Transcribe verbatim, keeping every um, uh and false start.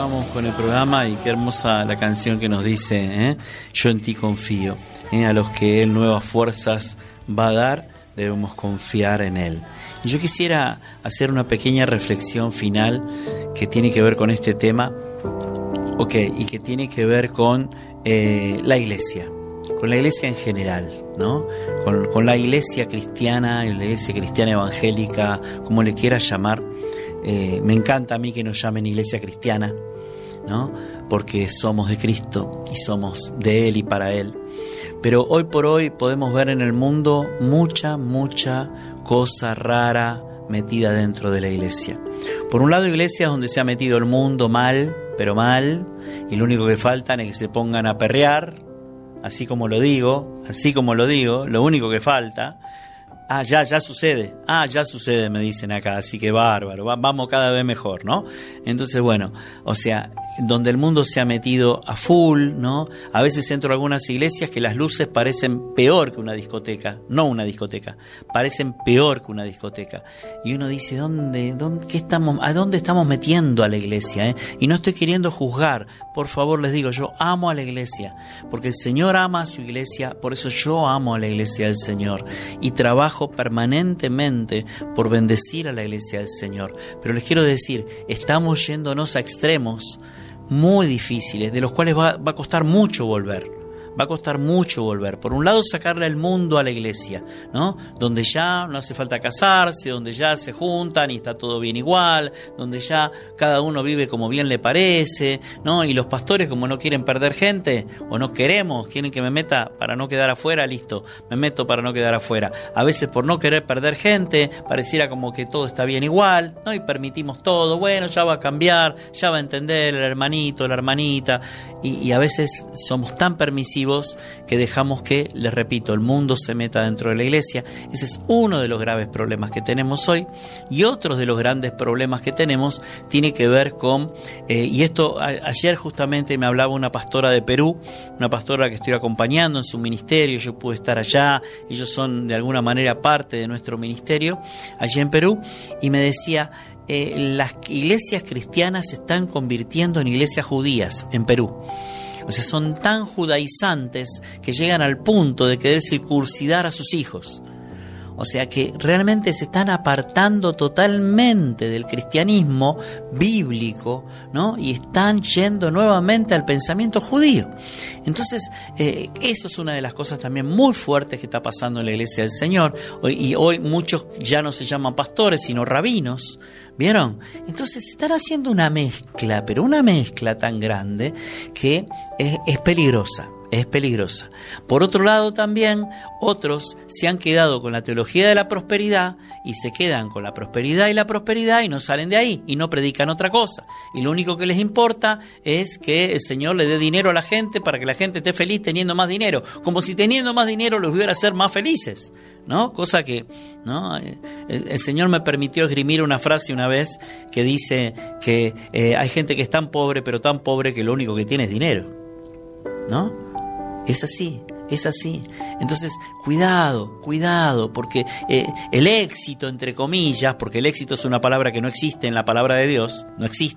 continuamos con el programa y qué hermosa la canción que nos dice, ¿eh? Yo en ti confío, ¿eh? A los que Él nuevas fuerzas va a dar, debemos confiar en Él. Y yo quisiera hacer una pequeña reflexión final que tiene que ver con este tema, ok, y que tiene que ver con eh, la iglesia, con la iglesia en general, ¿no? Con, con la iglesia cristiana, la iglesia cristiana evangélica, como le quieras llamar. Eh, me encanta a mí que nos llamen iglesia cristiana, ¿no? Porque somos de Cristo y somos de Él y para Él. Pero hoy por hoy podemos ver en el mundo mucha, mucha cosa rara metida dentro de la iglesia. Por un lado, iglesias donde se ha metido el mundo mal, pero mal, y lo único que faltan es que se pongan a perrear, así como lo digo, así como lo digo, lo único que falta. Ah, ya, ya sucede, ah, ya sucede, me dicen acá, así que bárbaro, va, vamos cada vez mejor, ¿no? Entonces, bueno, o sea, donde el mundo se ha metido a full, ¿no? A veces entro a algunas iglesias que las luces parecen peor que una discoteca, no una discoteca, parecen peor que una discoteca. Y uno dice, ¿dónde, dónde, qué estamos, a dónde estamos metiendo a la iglesia, eh? Y no estoy queriendo juzgar, por favor les digo, yo amo a la iglesia, porque el Señor ama a su iglesia, por eso yo amo a la iglesia del Señor, y trabajo permanentemente por bendecir a la iglesia del Señor. Pero les quiero decir, estamos yéndonos a extremos muy difíciles, de los cuales va, va a costar mucho volver. Va a costar mucho volver. Por un lado, sacarle el mundo a la iglesia, ¿no? Donde ya no hace falta casarse, donde ya se juntan y está todo bien igual, donde ya cada uno vive como bien le parece, ¿no? Y los pastores, como no quieren perder gente, o no queremos, quieren que me meta para no quedar afuera, listo, me meto para no quedar afuera. A veces por no querer perder gente, pareciera como que todo está bien igual, ¿no? Y permitimos todo, bueno, ya va a cambiar, ya va a entender el hermanito, la hermanita, y, y a veces somos tan permisivos que dejamos que, les repito, el mundo se meta dentro de la iglesia. Ese es uno de los graves problemas que tenemos hoy. Y otro de los grandes problemas que tenemos tiene que ver con, eh, y esto a, ayer justamente me hablaba una pastora de Perú, una pastora que estoy acompañando en su ministerio, yo pude estar allá, ellos son de alguna manera parte de nuestro ministerio allí en Perú, y me decía, eh, las iglesias cristianas se están convirtiendo en iglesias judías en Perú. O sea, son tan judaizantes que llegan al punto de querer circuncidar a sus hijos. O sea que realmente se están apartando totalmente del cristianismo bíblico, ¿no? Y están yendo nuevamente al pensamiento judío. Entonces, eh, eso es una de las cosas también muy fuertes que está pasando en la iglesia del Señor. Hoy, y hoy muchos ya no se llaman pastores, sino rabinos. ¿Vieron? Entonces están haciendo una mezcla, pero una mezcla tan grande que es, es peligrosa. Es peligrosa. Por otro lado también, otros se han quedado con la teología de la prosperidad y se quedan con la prosperidad y la prosperidad y no salen de ahí y no predican otra cosa. Y lo único que les importa es que el Señor le dé dinero a la gente para que la gente esté feliz teniendo más dinero. Como si teniendo más dinero los hubiera hacer más felices, ¿no? Cosa que, ¿no? El, el Señor me permitió esgrimir una frase una vez que dice que eh, hay gente que es tan pobre, pero tan pobre que lo único que tiene es dinero, ¿no? Es así, es así. Entonces, cuidado, cuidado, porque eh, el éxito, entre comillas, porque el éxito es una palabra que no existe en la palabra de Dios, no existe.